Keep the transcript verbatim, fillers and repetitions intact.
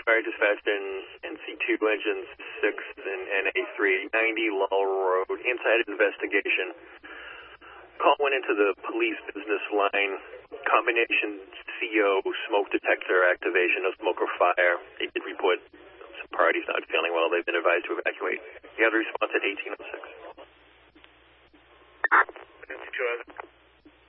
Fire dispatched in N C two engines six and N A three ninety Lowell Road. Inside investigation. Call went into the police business line. Combination C O smoke detector activation, no smoke or fire. They did report some parties not feeling well. They've been advised to evacuate. You have a response at eighteen oh six.